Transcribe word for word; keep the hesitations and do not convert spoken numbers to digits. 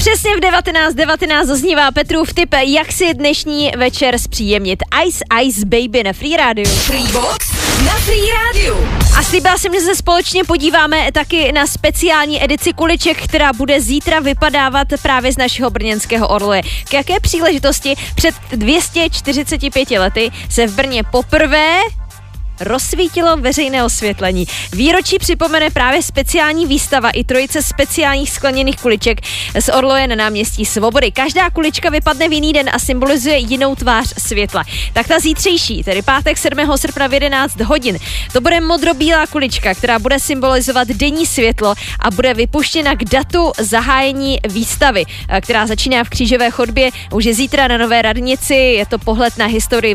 Přesně v devatenáct devatenáct zaznívá Petrův tip, jak si dnešní večer zpříjemnit. Ice Ice Baby na Free Radio. Freebox na Free Radio. A slíbila jsem, že se společně podíváme taky na speciální edici kuliček, která bude zítra vypadávat právě z našeho brněnského orloje. K jaké příležitosti? Před dvě stě čtyřiceti pěti lety se v Brně poprvé rozsvítilo veřejné osvětlení. Výročí připomene právě speciální výstava i trojice speciálních skleněných kuliček z orloje na náměstí Svobody. Každá kulička vypadne v jiný den a symbolizuje jinou tvář světla. Tak ta zítřejší, tedy pátek sedmého srpna v jedenáct hodin, to bude modrobílá kulička, která bude symbolizovat denní světlo a bude vypuštěna k datu zahájení výstavy, která začíná v Křížové chodbě už je zítra na Nové radnici. Je to pohled na historii